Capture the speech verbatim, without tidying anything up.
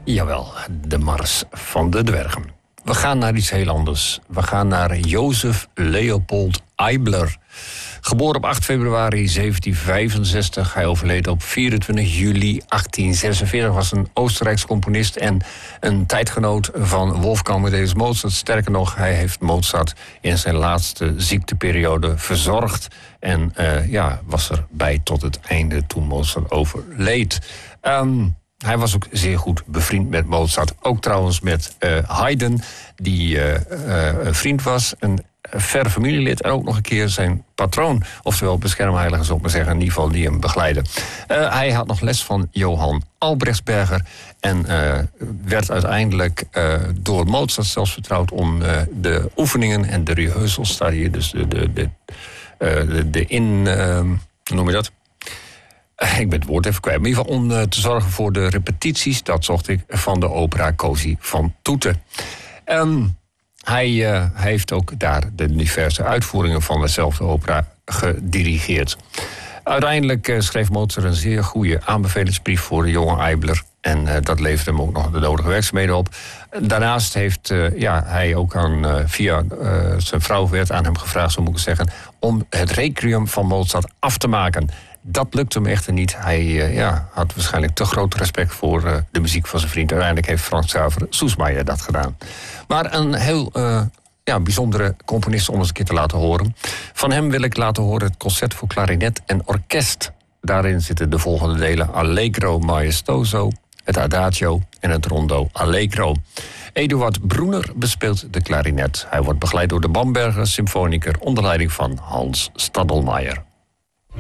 Jawel, de Mars van de Dwergen. We gaan naar iets heel anders. We gaan naar Jozef Leopold Eibler. Geboren op acht februari zeventien vijfenzestig. Hij overleed op vierentwintig juli achttien zesenveertig. Was een Oostenrijks componist en een tijdgenoot van Wolfgang Amadeus Mozart. Sterker nog, hij heeft Mozart in zijn laatste ziekteperiode verzorgd. En uh, ja, was erbij tot het einde toen Mozart overleed. Um, Hij was ook zeer goed bevriend met Mozart. Ook trouwens met uh, Haydn, die uh, uh, een vriend was. Een verre familielid en ook nog een keer zijn patroon. Oftewel beschermheilige, zou ik maar zeggen. In ieder geval die hem begeleidde. Uh, hij had nog les van Johann Albrechtsberger. En uh, werd uiteindelijk uh, door Mozart zelfs vertrouwd om uh, de oefeningen en de rehearsals, daar hier, dus de, de, de, uh, de, de in... Uh, hoe noem je dat? Ik ben het woord even kwijt. Maar in ieder geval om uh, te zorgen voor de repetities, dat zocht ik, van de opera Così van Toeten. Um, hij, uh, hij heeft ook daar de diverse uitvoeringen van dezelfde opera gedirigeerd. Uiteindelijk uh, schreef Mozart een zeer goede aanbevelingsbrief voor de jonge Eibler. En uh, dat leverde hem ook nog de nodige werkzaamheden op. Daarnaast heeft uh, ja, hij ook aan, uh, via uh, zijn vrouw werd aan hem gevraagd, zo moet ik zeggen, om het requiem van Mozart af te maken. Dat lukte hem echter niet. Hij uh, ja, had waarschijnlijk te groot respect voor uh, de muziek van zijn vriend. Uiteindelijk heeft Franz Xaver Soesmayer dat gedaan. Maar een heel uh, ja, bijzondere componist om eens een keer te laten horen. Van hem wil ik laten horen het concert voor klarinet en orkest. Daarin zitten de volgende delen: Allegro Maestoso, het Adagio en het Rondo Allegro. Eduard Brunner bespeelt de klarinet. Hij wordt begeleid door de Bamberger Symfoniker onder leiding van Hans Stadelmeier.